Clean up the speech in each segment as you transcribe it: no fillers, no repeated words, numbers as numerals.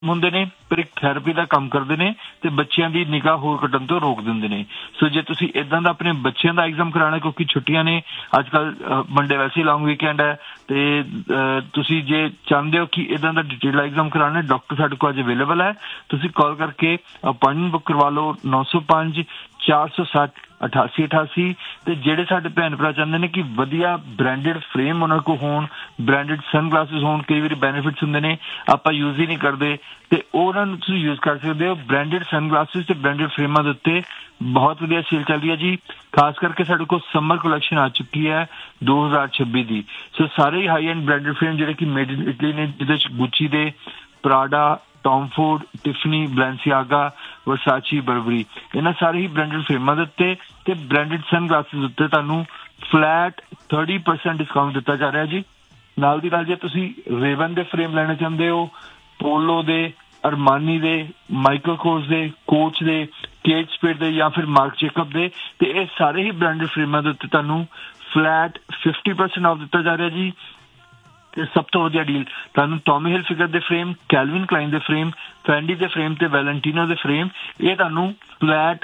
ਹੁੰਦੇ ਨੇ ਪਰ ਇੱਕ ਥੈਰੇਪੀ ਦਾ ਕੰਮ ਕਰਦੇ ਨੇ ਤੇ ਬੱਚਿਆਂ ਦੀ ਨਿਗਾਹ ਹੋਰ ਕੱਢਣ ਤੋਂ ਰੋਕ ਦਿੰਦੇ ਨੇ। ਸੋ ਜੇ ਤੁਸੀਂ ਇਦਾਂ ਦਾ ਆਪਣੇ ਬੱਚਿਆਂ ਦਾ ਐਗਜ਼ਾਮ ਕਰਾਉਣਾ, ਕਿਉਂਕਿ ਛੁੱਟੀਆਂ ਨੇ ਅੱਜ ਕੱਲ, ਮੰਡੇ ਵੈਸੇ ਹੀ ਲੌਂਗ ਵੀਕਐਂਡ ਹੈ, ਤੇ ਤੁਸੀਂ ਜੇ ਚਾਹੁੰਦੇ ਹੋ ਕਿ ਇਦਾਂ ਦਾ ਡਿਟੇਲ ਐਗਜ਼ਾਮ ਕਰਾਉਣਾ, ਡਾਕਟਰ ਸਾਡੇ ਕੋਲ ਅੱਜ ਅਵੇਲੇਬਲ ਹੈ। ਤੁਸੀਂ ਕਾਲ ਕਰਕੇ ਅਪਾਇੰਟਮੈਂਟ ਬੁੱਕ ਕਰਵਾ ਲਓ 905 460 8888। ਤੇ ਜਿਹੜੇ ਸਾਡੇ ਭੈਣ ਭਰਾ ਚਾਹੁੰਦੇ ਨੇ ਕਿ ਵਧੀਆ ਬ੍ਰਾਂਡਡ ਫਰੇਮ ਉਹਨਾਂ ਕੋਲ ਹੋਣ, ਬ੍ਰਾਂਡਡ ਸਨਗਲਾਸਿਸ ਹੋਣ, ਕਈ ਵਾਰੀ ਬੈਨੀਫਿਟਸ ਹੁੰਦੇ ਨੇ ਆਪਾਂ ਯੂਜ਼ ਹੀ ਨਹੀਂ ਕਰਦੇ, ਤੇ ਉਹਨਾਂ ਨੂੰ ਤੁਸੀਂ ਯੂਜ਼ ਕਰ ਸਕਦੇ ਹੋ। ਬ੍ਰਾਂਡਡ ਸਨਗਲਾਸਿਸ ਤੇ ਬ੍ਰਾਂਡਡ ਫਰੇਮਾਂ ਦੇ ਉੱਤੇ ਬਹੁਤ ਵਧੀਆ ਸੇਲ ਚੱਲ ਰਹੀ ਹੈ ਜੀ। ਖਾਸ ਕਰਕੇ ਸਾਡੇ ਕੋਲ ਸਮਰ ਕਲੈਕਸ਼ਨ ਆ ਚੁੱਕੀ ਹੈ 2026 ਦੀ। ਸੋ ਸਾਰੇ ਹਾਈ ਐਂਡ ਬ੍ਰਾਂਡਡ ਫਰੇਮ ਜਿਹੜੇ ਕਿ ਮੇਡ ਇਨ ਇਟਲੀ ਨੇ, ਜਿਹਦੇ ਚ ਗੁੱਚੀ ਦੇ, ਪ੍ਰਾਡਾ, ਟੌਮ ਫੋਰਡ, ਟਿਫਨੀ, ਬਲੈਂਸੀਆਗਾ, ਵਰਸਾਚੀ, ਬਰਬਰੀ, ਇਹਨਾਂ ਸਾਰੇ ਹੀ ਬ੍ਰਾਂਡਡ ਫਰੇਮਾਂ ਦੇ ਉੱਤੇ ਤੇ ਬ੍ਰਾਂਡਡ ਸਨਗਲਾਸਿਸ ਉੱਤੇ ਤੁਹਾਨੂੰ ਫਲੈਟ 30% ਡਿਸਕਾਊਂਟ ਦਿੱਤਾ ਜਾ ਰਿਹਾ ਜੀ। ਨਾਲ ਦੀ ਨਾਲ ਜੇ ਤੁਸੀਂ ਰੇਵਨ ਦੇ ਫਰੇਮ ਲੈਣਾ ਚਾਹੁੰਦੇ ਹੋ, ਪੋਲੋ ਦੇ, ਅਰਮਾਨੀ ਦੇ, ਮਾਈਕਲ ਕੋਰਸ ਦੇ, ਕੋਚ ਦੇ, ਕੇਟ ਸਪੇਡ ਦੇ ਜਾਂ ਫਿਰ ਮਾਰਕ ਜੇਕਬ ਦੇ, ਤੇ ਇਹ ਸਾਰੇ ਹੀ ਬ੍ਰਾਂਡਡ ਫਰੇਮਾਂ ਦੇ ਉੱਤੇ ਤੁਹਾਨੂੰ ਫਲੈਟ 50% ਆਫ ਦਿੱਤਾ ਜਾ ਰਿਹਾ ਜੀ। ਤੇ ਸਭ ਤੋਂ ਵਧੀਆ ਡੀਲ ਤੁਹਾਨੂੰ ਟੌਮੀ ਹਿਲਫਿਗਰ ਦੇ ਫਰੇਮ, ਕੈਲਵਿਨ ਕਲਾਈਨ ਦੇ ਫਰੇਮ, ਫੈਂਡੀ ਦੇ ਫਰੇਮ ਤੇ ਵੈਲੈਂਟੀਨੋ ਦੇ ਫਰੇਮ, ਇਹ ਤੁਹਾਨੂੰ ਫਲੈਟ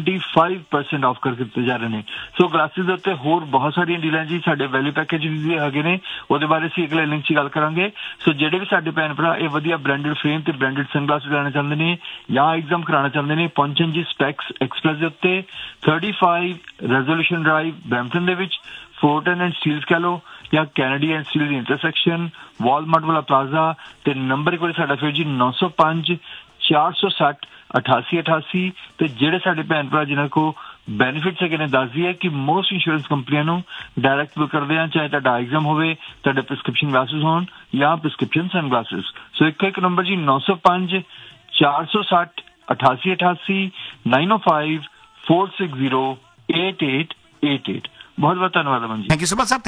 75% ਆਫ ਕਰਕੇ ਦਿੱਤੇ ਜਾ ਰਹੇ ਨੇ। ਸੋ ਗਲਾਸਿਸ ਦੇ ਉੱਤੇ ਹੋਰ ਬਹੁਤ ਸਾਰੀਆਂ ਡੀਲਾਂ ਜੀ ਸਾਡੇ ਵੈਲਿਊ ਪੈਕੇਜ ਵੀ ਹੈਗੇ ਨੇ, ਉਹਦੇ ਬਾਰੇ ਅਸੀਂ ਅਗਲੇ ਲਿੰਕ 'ਚ ਗੱਲ ਕਰਾਂਗੇ। ਸੋ ਜਿਹੜੇ ਵੀ ਸਾਡੇ ਭੈਣ ਭਰਾ ਇਹ ਵਧੀਆ ਬ੍ਰਾਂਡਡ ਫਰੇਮ ਤੇ ਬ੍ਰਾਂਡਡ ਸਨਗਲਾਸਿਸ ਲੈਣਾ ਚਾਹੁੰਦੇ ਨੇ ਜਾਂ ਐਗਜ਼ਾਮ ਕਰਾਉਣਾ ਚਾਹੁੰਦੇ ਨੇ, ਪਹੁੰਚਣ ਜੀ ਸਪੈਕਸ ਐਕਸਪ੍ਰੈਸ ਦੇ ਉੱਤੇ 35 ਰੈਜ਼ੋਲੂਸ਼ਨ ਡਰਾਈਵ ਬਰੈਂਪਟਨ ਦੇ ਵਿੱਚ, ਫੋਰਟਨ ਐਂਡ ਸਟੀਲਸ ਕਹਿ ਲਓ ਜਾਂ Kennedy and steel the intersection, Walmart ਵਾਲਾ ਪਲਾਜ਼ਾ, ਤੇ ਨੰਬਰ ਇੱਕ ਵਾਰੀ ਸਾਡਾ ਫਿਰ ਜੀ 905 460 8888। ਤੇ ਜਿਹੜੇ ਸਾਡੇ ਭੈਣ ਭਰਾ ਜਿਨ੍ਹਾਂ ਕੋਲ ਬੈਨੀਫਿਟਸ ਹੈਗੇ ਨੇ, ਦੱਸਦੀ ਹੈ ਕਿ ਮੋਸਟ ਇੰਸ਼ੋਰੈਂਸ ਕੰਪਨੀਆਂ ਨੂੰ ਡਾਇਰੈਕਟ ਬਿਲ ਕਰਦੇ ਆ, ਚਾਹੇ ਤੁਹਾਡਾ ਐਗਜ਼ਾਮ ਹੋਵੇ, ਤੁਹਾਡੇ ਪ੍ਰਿਸਕ੍ਰਿਪਸ਼ਨ ਗਲਾਸਿਸ ਹੋਣ ਜਾਂ ਪ੍ਰਿਸਕ੍ਰਿਪਸ਼ਨ ਸਨਗਲਾਸਿਸ। ਸੋ ਇੱਕ ਨੰਬਰ ਜੀ 905 460 8888, 905 460 8888। ਬਹੁਤ ਬਹੁਤ ਧੰਨਵਾਦ Aman ji. Thank you so much sir.